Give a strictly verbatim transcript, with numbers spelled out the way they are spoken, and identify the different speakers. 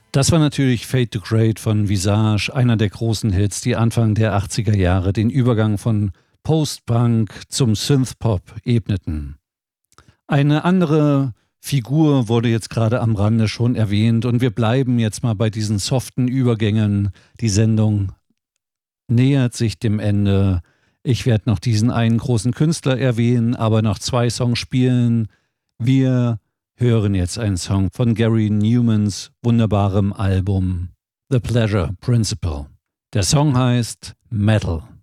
Speaker 1: Das war natürlich Fade to Great von Visage, einer der großen Hits, die Anfang der achtziger Jahre den Übergang von Post-Punk zum Synthpop ebneten. Eine andere Figur wurde jetzt gerade am Rande schon erwähnt und wir bleiben jetzt mal bei diesen soften Übergängen. Die Sendung nähert sich dem Ende. Ich werde noch diesen einen großen Künstler erwähnen, aber noch zwei Songs spielen. Wir hören jetzt einen Song von Gary Newmans wunderbarem Album The Pleasure Principle. Der Song heißt Metal.